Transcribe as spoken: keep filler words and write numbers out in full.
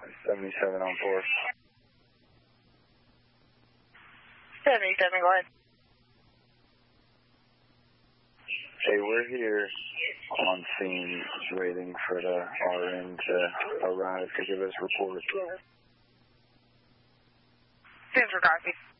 seventy-seven on four. seventy-seven, go ahead. Hey, we're here on scene waiting for the R N to arrive to give us reports. Central copy.